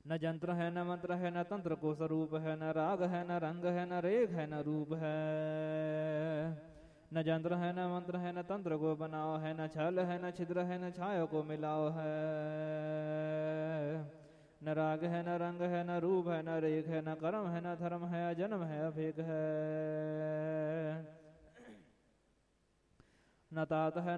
न जंत्र है न मंत्र है न तंत्र को स्वरूप है, न राग है न रंग है न रेख है न रूप है। न जंत्र है न मंत्र है न तंत्र को बनाओ है, न छल है न छिद्र है न छाया को मिलाओ है। न राग है न रंग है न रूप है न रेख है, न कर्म है न धर्म है, अजन्म है अभेक है। न तात है